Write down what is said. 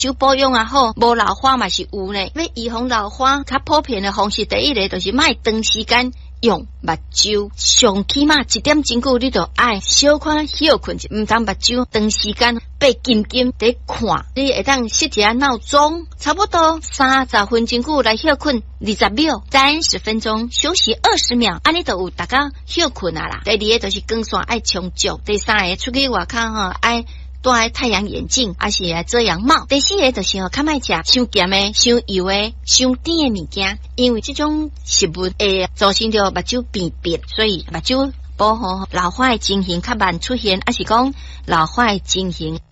酒保养啊好，无老花嘛是有呢。要预防老花，较普遍的方式，第一个就是莫长时间用目睭，上起码1点钟久，你就爱小可休困，唔当目睭长时间闭紧紧在看。你会当设一个闹钟，差不多30分钟久来休困20秒，30分钟休息20秒，安尼就有大家休困啊啦。第二个就是光线爱充足，第三个出去外口爱戴太阳眼镜，还是遮阳帽。第四个就是较莫食伤咸的、伤油的、伤甜的物件，因为这种食物会造成着目睭变白，所以目睭保护老花的情形较慢出现，还是讲老花的情形